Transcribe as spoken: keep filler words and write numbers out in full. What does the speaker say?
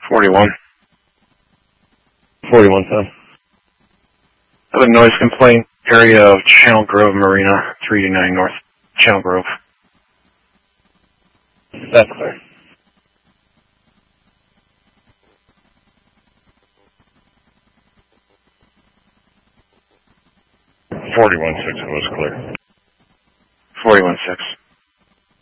forty-one. forty-one ten. I have a noise complaint, area of Channel Grove Marina, three eighty-nine North Channel Grove. That's clear. forty-one six was clear. forty-one six.